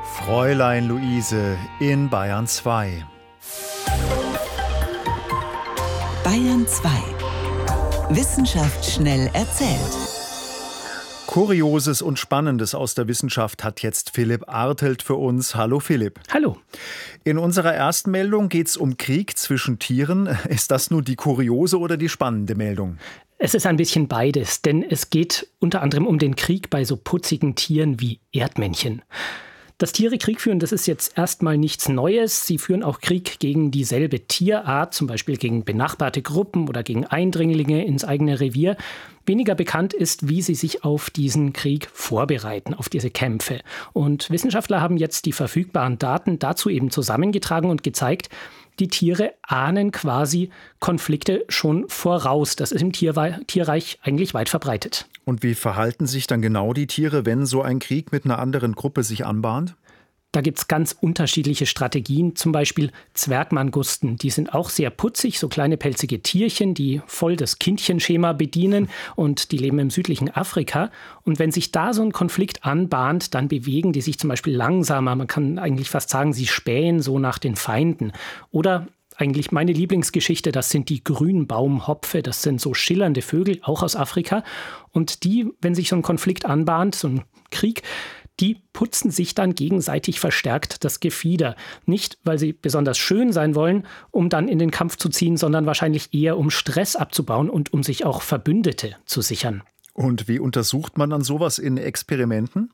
Fräulein Luise in Bayern 2. Bayern 2. Wissenschaft schnell erzählt. Kurioses und Spannendes aus der Wissenschaft hat jetzt Philipp Artelt für uns. Hallo Philipp. Hallo. In unserer ersten Meldung geht es um Krieg zwischen Tieren. Ist das nun die kuriose oder die spannende Meldung? Es ist ein bisschen beides, denn es geht unter anderem um den Krieg bei so putzigen Tieren wie Erdmännchen. Dass Tiere Krieg führen, das ist jetzt erstmal nichts Neues. Sie führen auch Krieg gegen dieselbe Tierart, zum Beispiel gegen benachbarte Gruppen oder gegen Eindringlinge ins eigene Revier. Weniger bekannt ist, wie sie sich auf diesen Krieg vorbereiten, auf diese Kämpfe. Und Wissenschaftler haben jetzt die verfügbaren Daten dazu eben zusammengetragen und gezeigt, die Tiere ahnen quasi Konflikte schon voraus. Das ist im Tierreich eigentlich weit verbreitet. Und wie verhalten sich dann genau die Tiere, wenn so ein Krieg mit einer anderen Gruppe sich anbahnt? Da gibt es ganz unterschiedliche Strategien, zum Beispiel Zwergmangusten. Die sind auch sehr putzig, so kleine pelzige Tierchen, die voll das Kindchenschema bedienen und die leben im südlichen Afrika. Und wenn sich da so ein Konflikt anbahnt, dann bewegen die sich zum Beispiel langsamer. Man kann eigentlich fast sagen, sie spähen so nach den Feinden. Oder eigentlich meine Lieblingsgeschichte, das sind die Grünbaumhopfe. Das sind so schillernde Vögel, auch aus Afrika. Und die, wenn sich so ein Konflikt anbahnt, so ein Krieg, die putzen sich dann gegenseitig verstärkt das Gefieder. Nicht, weil sie besonders schön sein wollen, um dann in den Kampf zu ziehen, sondern wahrscheinlich eher, um Stress abzubauen und um sich auch Verbündete zu sichern. Und wie untersucht man dann sowas in Experimenten?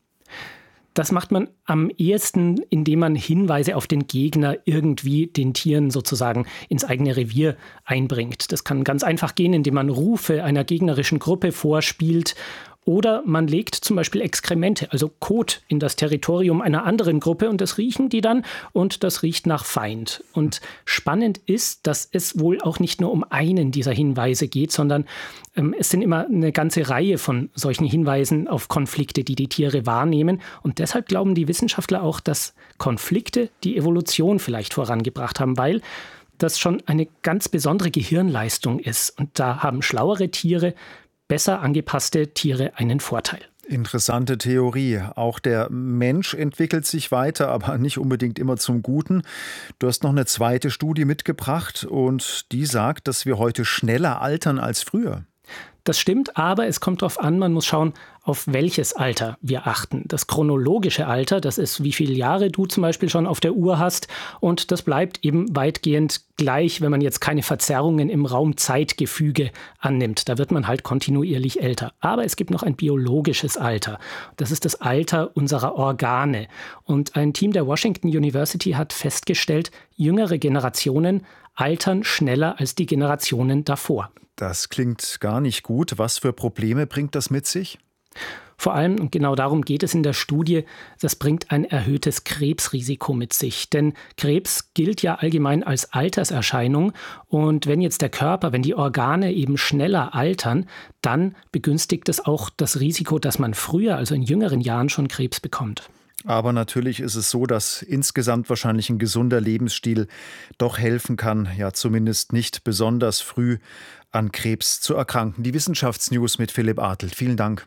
Das macht man am ehesten, indem man Hinweise auf den Gegner irgendwie den Tieren sozusagen ins eigene Revier einbringt. Das kann ganz einfach gehen, indem man Rufe einer gegnerischen Gruppe vorspielt. Oder man legt zum Beispiel Exkremente, also Kot, in das Territorium einer anderen Gruppe und das riechen die dann und das riecht nach Feind. Und spannend ist, dass es wohl auch nicht nur um einen dieser Hinweise geht, sondern es sind immer eine ganze Reihe von solchen Hinweisen auf Konflikte, die die Tiere wahrnehmen. Und deshalb glauben die Wissenschaftler auch, dass Konflikte die Evolution vielleicht vorangebracht haben, weil das schon eine ganz besondere Gehirnleistung ist. Und da haben schlauere Tiere, besser angepasste Tiere einen Vorteil. Interessante Theorie. Auch der Mensch entwickelt sich weiter, aber nicht unbedingt immer zum Guten. Du hast noch eine zweite Studie mitgebracht und die sagt, dass wir heute schneller altern als früher. Das stimmt, aber es kommt darauf an, man muss schauen, auf welches Alter wir achten. Das chronologische Alter, das ist, wie viele Jahre du zum Beispiel schon auf der Uhr hast. Und das bleibt eben weitgehend gleich, wenn man jetzt keine Verzerrungen im Raum-Zeit-Gefüge annimmt. Da wird man halt kontinuierlich älter. Aber es gibt noch ein biologisches Alter. Das ist das Alter unserer Organe. Und ein Team der Washington University hat festgestellt, jüngere Generationen altern schneller als die Generationen davor. Das klingt gar nicht gut. Was für Probleme bringt das mit sich? Vor allem, und genau darum geht es in der Studie, das bringt ein erhöhtes Krebsrisiko mit sich. Denn Krebs gilt ja allgemein als Alterserscheinung. Und wenn jetzt der Körper, wenn die Organe eben schneller altern, dann begünstigt es auch das Risiko, dass man früher, also in jüngeren Jahren, schon Krebs bekommt. Aber natürlich ist es so, dass insgesamt wahrscheinlich ein gesunder Lebensstil doch helfen kann, ja zumindest nicht besonders früh an Krebs zu erkranken. Die Wissenschaftsnews mit Philipp Artelt. Vielen Dank.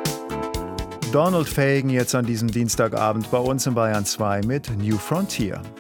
Donald Fagen jetzt an diesem Dienstagabend bei uns in Bayern 2 mit New Frontier.